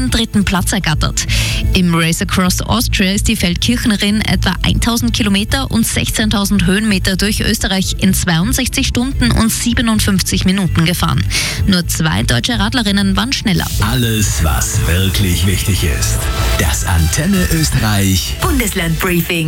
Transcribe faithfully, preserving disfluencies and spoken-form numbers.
den dritten Platz ergattert. Im Race Across Austria ist die Feldkirchnerin etwa tausend Kilometer und sechzehntausend Höhenmeter durch Österreich in zweiundsechzig Stunden und siebenundfünfzig Minuten gefahren. Nur zwei deutsche Radlerinnen waren schneller. Alles, was wirklich wichtig ist. Das Antenne Österreich Bundesland Briefing.